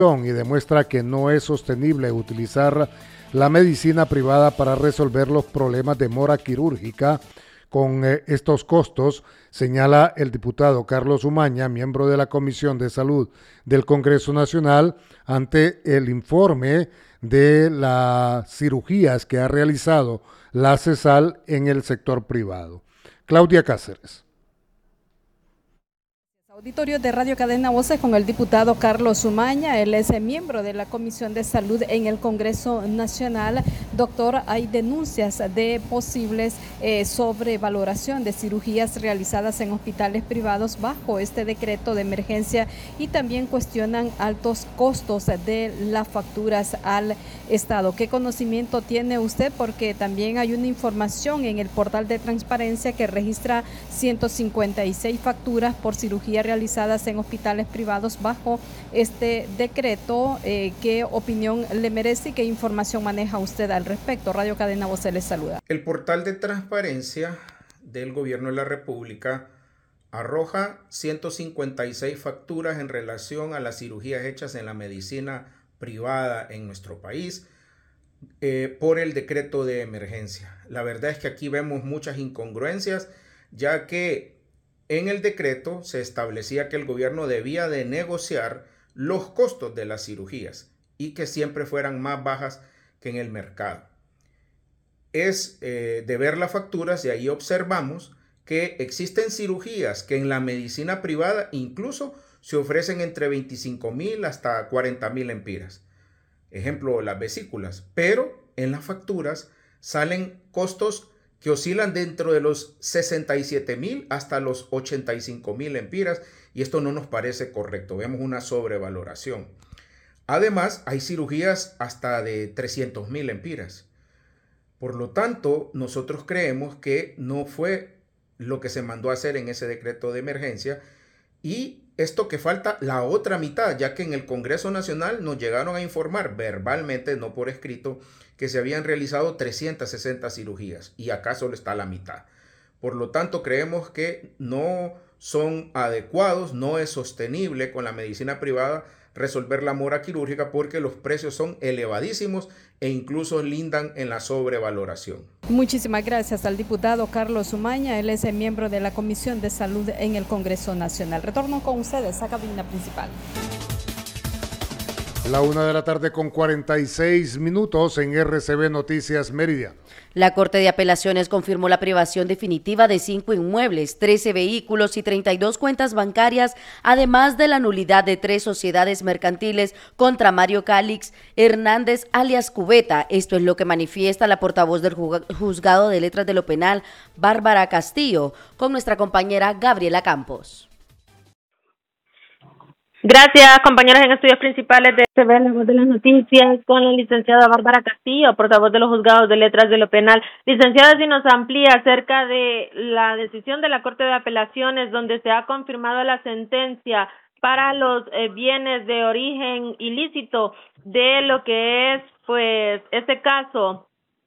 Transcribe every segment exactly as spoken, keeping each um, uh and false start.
y demuestra que no es sostenible utilizar la medicina privada para resolver los problemas de mora quirúrgica con eh, estos costos, señala el diputado Carlos Umaña, miembro de la Comisión de Salud del Congreso Nacional, ante el informe de las cirugías que ha realizado la CESAL en el sector privado. Claudia Cáceres. Auditorio de Radio Cadena Voces con el diputado Carlos Umaña, él es miembro de la Comisión de Salud en el Congreso Nacional. Doctor, hay denuncias de posibles eh, sobrevaloración de cirugías realizadas en hospitales privados bajo este decreto de emergencia y también cuestionan altos costos de las facturas al Estado. ¿Qué conocimiento tiene usted? Porque también hay una información en el portal de transparencia que registra ciento cincuenta y seis facturas por cirugía realizadas en hospitales privados bajo este decreto. Eh, ¿Qué opinión le merece y qué información maneja usted al respecto? Radio Cadena Voces les saluda. El portal de transparencia del Gobierno de la República arroja ciento cincuenta y seis facturas en relación a las cirugías hechas en la medicina privada en nuestro país eh, por el decreto de emergencia. La verdad es que aquí vemos muchas incongruencias, ya que en el decreto se establecía que el gobierno debía de negociar los costos de las cirugías y que siempre fueran más bajas que en el mercado. Es eh, de ver las facturas y ahí observamos que existen cirugías que en la medicina privada incluso se ofrecen entre veinticinco mil hasta cuarenta mil empiras. Ejemplo, las vesículas, pero en las facturas salen costos que oscilan dentro de los sesenta y siete mil hasta los ochenta y cinco mil empiras, y esto no nos parece correcto. Vemos una sobrevaloración. Además, hay cirugías hasta de trescientos mil empiras. Por lo tanto, nosotros creemos que no fue lo que se mandó a hacer en ese decreto de emergencia, y esto que falta la otra mitad, ya que en el Congreso Nacional nos llegaron a informar verbalmente, no por escrito, que se habían realizado trescientas sesenta cirugías y acá solo está la mitad. Por lo tanto, creemos que no son adecuados, no es sostenible con la medicina privada resolver la mora quirúrgica porque los precios son elevadísimos e incluso lindan en la sobrevaloración. Muchísimas gracias al diputado Carlos Umaña, él es el miembro de la Comisión de Salud en el Congreso Nacional. Retorno con ustedes a cabina principal. La una de la tarde con cuarenta y seis minutos en R C B Noticias Mérida. La Corte de Apelaciones confirmó la privación definitiva de cinco inmuebles, trece vehículos y treinta y dos cuentas bancarias, además de la nulidad de tres sociedades mercantiles contra Mario Calix Hernández alias Cubeta. Esto es lo que manifiesta la portavoz del Juzgado de Letras de lo Penal, Bárbara Castillo, con nuestra compañera Gabriela Campos. Gracias, compañeros en estudios principales de R C B, la voz de las noticias, con la licenciada Bárbara Castillo, portavoz de los juzgados de letras de lo penal. Licenciada, si nos amplía acerca de la decisión de la Corte de Apelaciones, donde se ha confirmado la sentencia para los eh, bienes de origen ilícito de lo que es, pues, este caso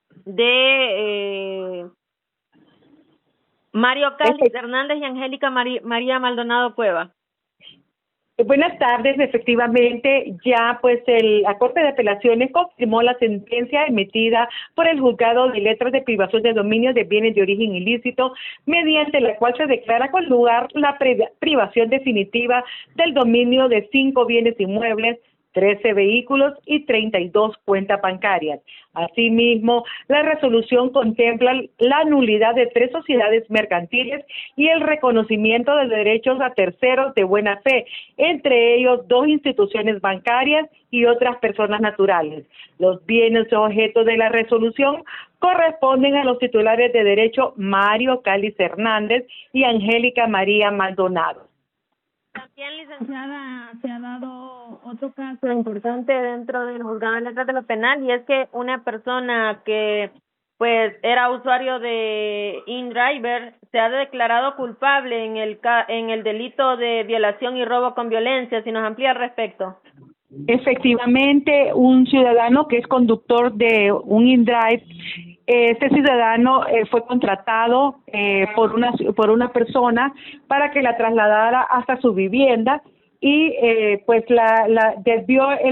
de eh, Mario Calix Hernández y Angélica María, María Maldonado Cueva. Buenas tardes, efectivamente ya pues el, la Corte de Apelaciones confirmó la sentencia emitida por el Juzgado de Letras de Privación de Dominio de Bienes de Origen Ilícito, mediante la cual se declara con lugar la privación definitiva del dominio de cinco bienes inmuebles, trece vehículos y treinta y dos cuentas bancarias. Asimismo, la resolución contempla la nulidad de tres sociedades mercantiles y el reconocimiento de derechos a terceros de buena fe, entre ellos dos instituciones bancarias y otras personas naturales. Los bienes objeto de la resolución corresponden a los titulares de derecho Mario Calix Hernández y Angélica María Maldonado. También, licenciada, se ha dado otro caso importante dentro del juzgado de letras de lo penal, y es que una persona que pues era usuario de InDriver se ha declarado culpable en el en el delito de violación y robo con violencia. Si nos amplía al respecto. Efectivamente, un ciudadano que es conductor de un InDrive, este ciudadano eh, fue contratado eh, por una por una persona para que la trasladara hasta su vivienda y eh, pues la, la desvió el